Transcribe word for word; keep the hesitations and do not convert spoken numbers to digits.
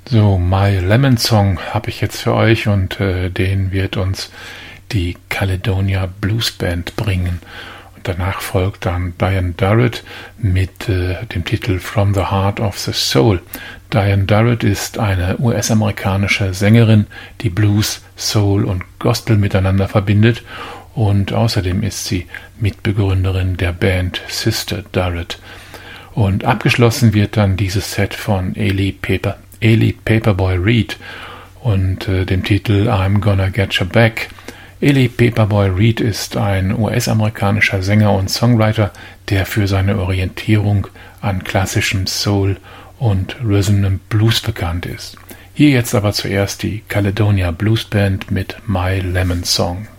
So, My Lemon Song habe ich jetzt für euch und äh, den wird uns die Caledonia Blues Band bringen. Und danach folgt dann Diane Durrett mit äh, dem Titel From the Heart of the Soul. Diane Durrett ist eine U S-amerikanische Sängerin, die Blues, Soul und Gospel miteinander verbindet, und außerdem ist sie Mitbegründerin der Band Sister Durrett. Und abgeschlossen wird dann dieses Set von Eli Paper, Eli Paperboy Reed und äh, dem Titel I'm Gonna Get You Back. Eli Paperboy Reed ist ein U S-amerikanischer Sänger und Songwriter, der für seine Orientierung an klassischem Soul und Rhythm and Blues bekannt ist. Hier jetzt aber zuerst die Caledonia Blues Band mit My Lemon Song.